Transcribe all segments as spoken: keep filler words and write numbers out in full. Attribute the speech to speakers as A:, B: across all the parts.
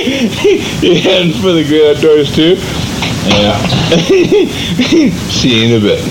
A: You're heading for the great outdoors too? Yeah. See you in a bit.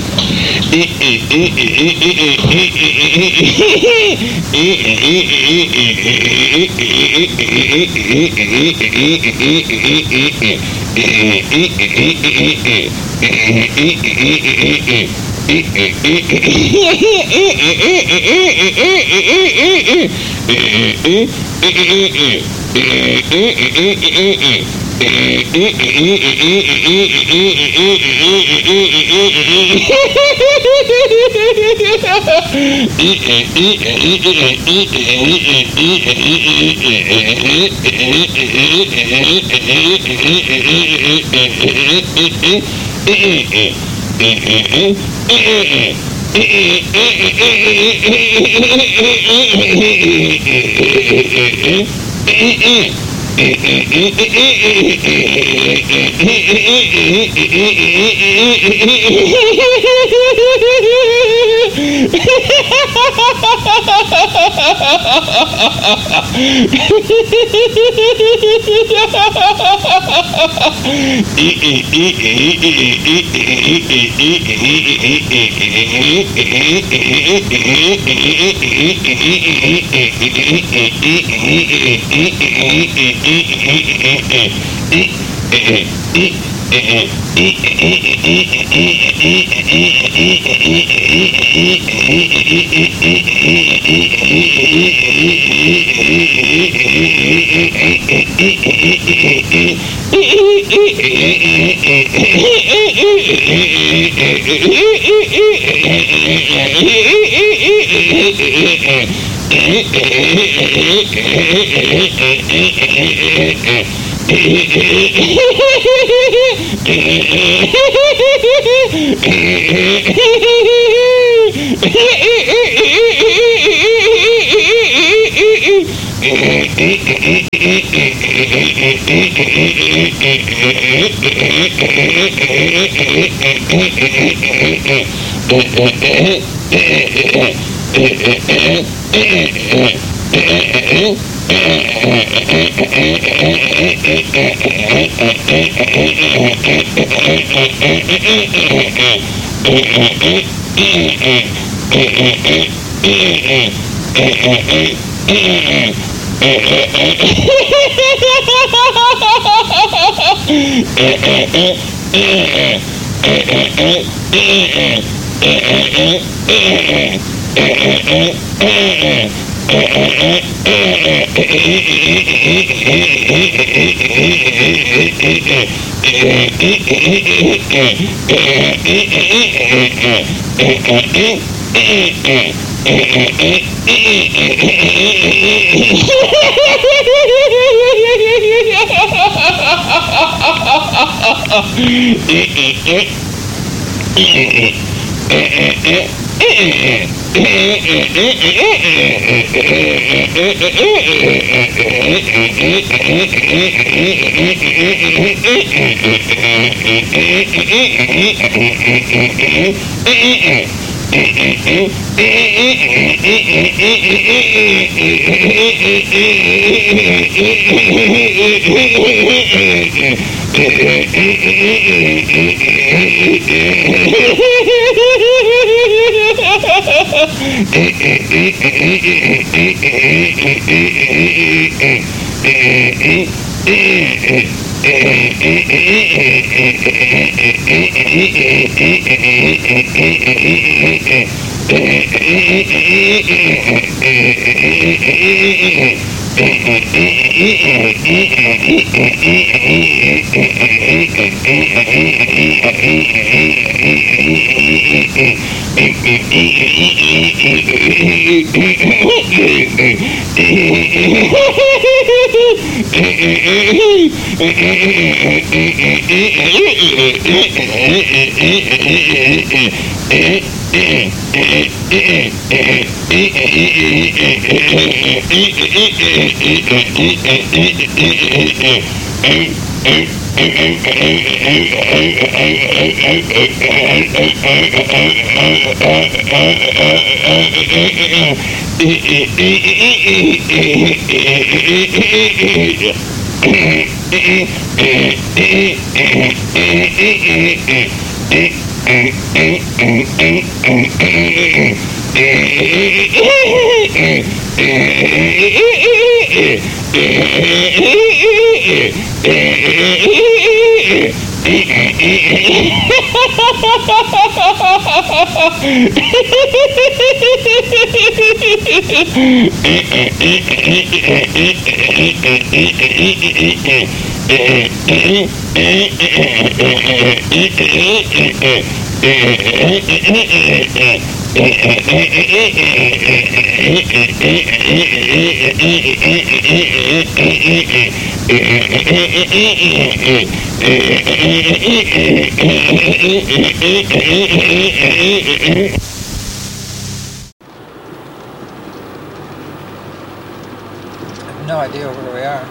B: No idea where we are.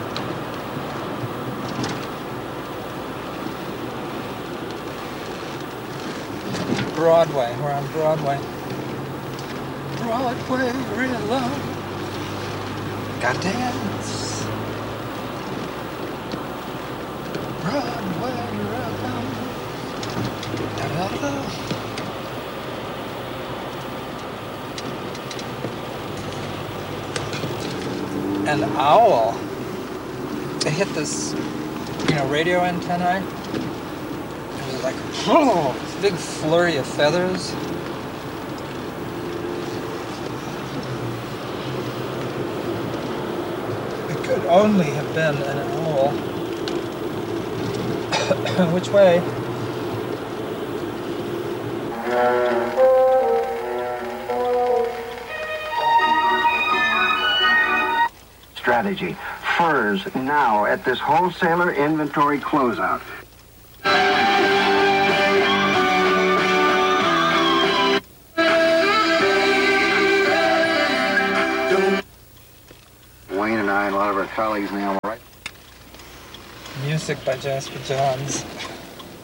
B: Broadway. We're on Broadway. Broadway, real love. Gotta dance. Broadway, real love. Da da da. An owl. They hit this, you know, radio antennae. It was like, oh, this big flurry of feathers. It could only have been an owl. Which way?
C: Strategy. Furs now at this wholesaler inventory closeout. Wayne and I and a lot of our colleagues now, right?
B: Music by Jasper Johns.